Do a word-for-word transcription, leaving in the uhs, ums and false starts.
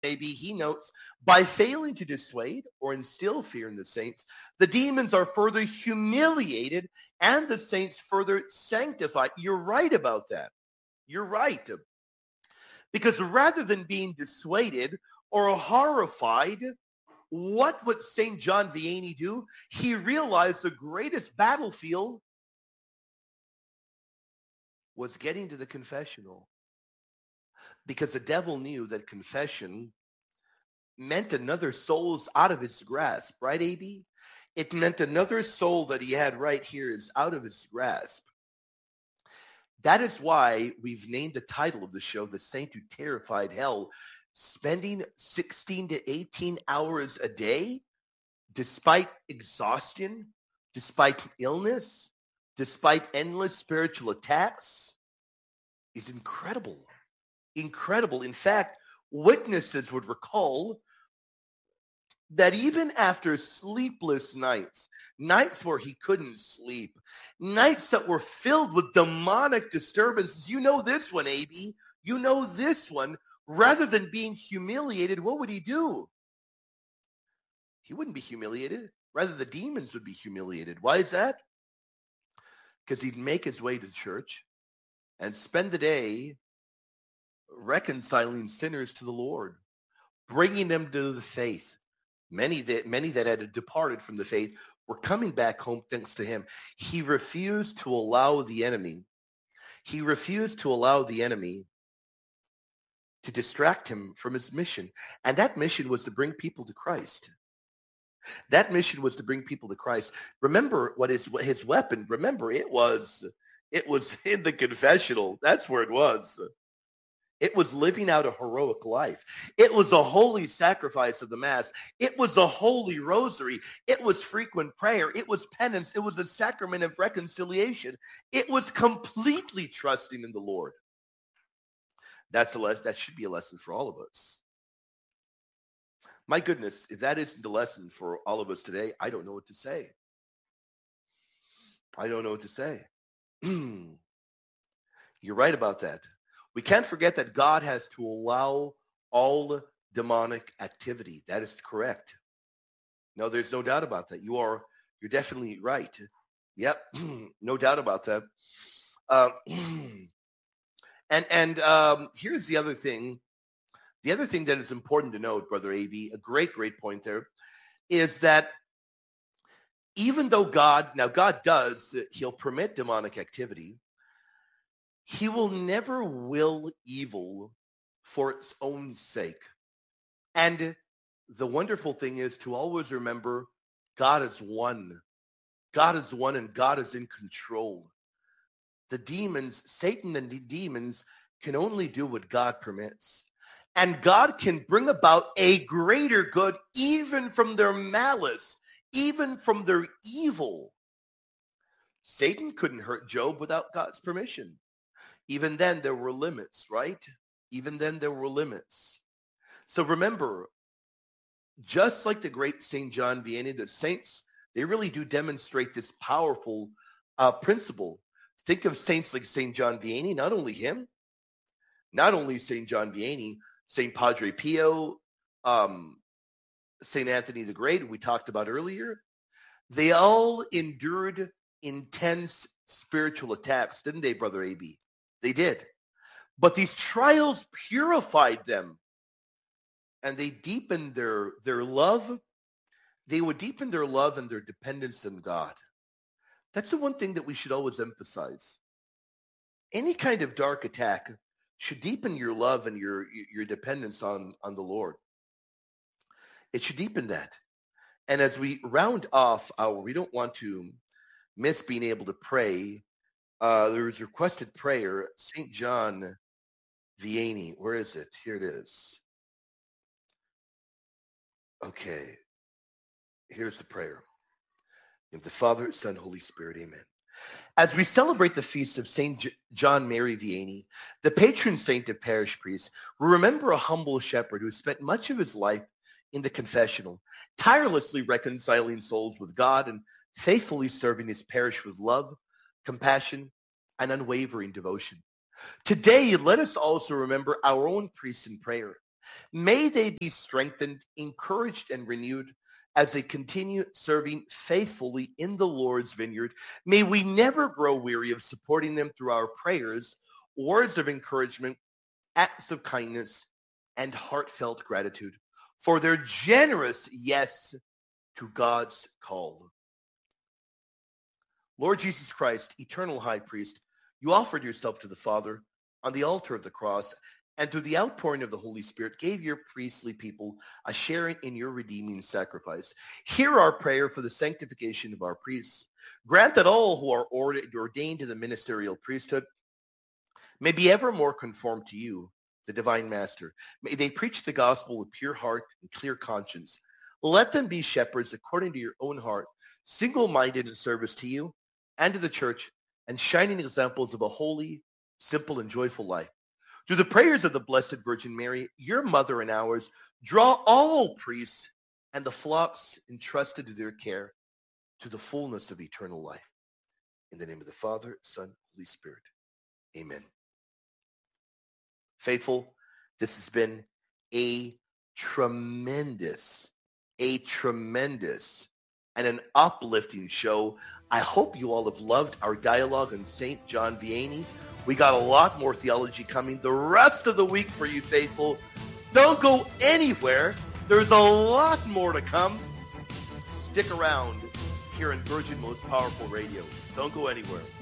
maybe he notes, by failing to dissuade or instill fear in the saints, the demons are further humiliated and the saints further sanctified. You're right about that. You're right. Because rather than being dissuaded or horrified, what would Saint John Vianney do? He realized the greatest battlefield was getting to the confessional. Because the devil knew that confession meant another soul's out of his grasp, right, A B? It meant another soul that he had right here is out of his grasp. That is why we've named the title of the show, The Saint Who Terrified Hell. Spending sixteen to eighteen hours a day, despite exhaustion, despite illness, despite endless spiritual attacks, is incredible. Incredible. In fact, witnesses would recall that even after sleepless nights, nights where he couldn't sleep, nights that were filled with demonic disturbances, you know this one, A B, you know this one, rather than being humiliated, what would he do? He wouldn't be humiliated. Rather, the demons would be humiliated. Why is that? Because he'd make his way to church and spend the day reconciling sinners to the Lord, bringing them to the faith. Many that many that had departed from the faith were coming back home thanks to him. He refused to allow the enemy. He refused to allow the enemy to distract him from his mission. And that mission was to bring people to Christ. That mission was to bring people to Christ. Remember what is his weapon. Remember, it was it was in the confessional. That's where it was. It was living out a heroic life. It was a holy sacrifice of the Mass. It was a holy rosary. It was frequent prayer. It was penance. It was a sacrament of reconciliation. It was completely trusting in the Lord. That's a le- that should be a lesson for all of us. My goodness, if that isn't the lesson for all of us today, I don't know what to say. I don't know what to say. You're right about that. We can't forget that God has to allow all demonic activity. That is correct. No, there's no doubt about that. You are, you're definitely right. Yep, no doubt about that. Uh, and and um, here's the other thing. The other thing that is important to note, Brother A B, a great, great point there, is that even though God, now God does, he'll permit demonic activity, he will never will evil for its own sake. And the wonderful thing is to always remember God is one. God is one and God is in control. The demons, Satan and the demons can only do what God permits. And God can bring about a greater good even from their malice, even from their evil. Satan couldn't hurt Job without God's permission. Even then, there were limits, right? Even then, there were limits. So remember, just like the great Saint John Vianney, the saints, they really do demonstrate this powerful uh, principle. Think of saints like Saint John Vianney, not only him, not only Saint John Vianney, Saint Padre Pio, um, Saint Anthony the Great, we talked about earlier. They all endured intense spiritual attacks, didn't they, Brother A B? They did. But these trials purified them, and they deepened their, their love. They would deepen their love and their dependence on God. That's the one thing that we should always emphasize. Any kind of dark attack should deepen your love and your, your dependence on, on the Lord. It should deepen that. And as we round off our, we don't want to miss being able to pray. Uh, there was requested prayer, Saint John Vianney. Where is it? Here it is. Okay. Here's the prayer. In the Father, Son, Holy Spirit, amen. As we celebrate the feast of Saint J- John Mary Vianney, the patron saint of parish priests, we remember a humble shepherd who spent much of his life in the confessional, tirelessly reconciling souls with God and faithfully serving his parish with love, compassion, and unwavering devotion. Today, let us also remember our own priests in prayer. May they be strengthened, encouraged, and renewed as they continue serving faithfully in the Lord's vineyard. May we never grow weary of supporting them through our prayers, words of encouragement, acts of kindness, and heartfelt gratitude for their generous yes to God's call. Lord Jesus Christ, eternal high priest, you offered yourself to the Father on the altar of the cross, and through the outpouring of the Holy Spirit gave your priestly people a share in your redeeming sacrifice. Hear our prayer for the sanctification of our priests. Grant that all who are ordained to the ministerial priesthood may be ever more conformed to you, the divine master. May they preach the gospel with pure heart and clear conscience. Let them be shepherds according to your own heart, single-minded in service to you and to the church, and shining examples of a holy, simple, and joyful life. Through the prayers of the Blessed Virgin Mary, your mother and ours, draw all priests and the flocks entrusted to their care to the fullness of eternal life. In the name of the Father, Son, Holy Spirit. Amen. Faithful, this has been a tremendous, a tremendous and an uplifting show. I hope you all have loved our dialogue on Saint John Vianney. We got a lot more theology coming the rest of the week for you, faithful. Don't go anywhere. There's a lot more to come. Stick around here in Virgin Most Powerful Radio. Don't go anywhere.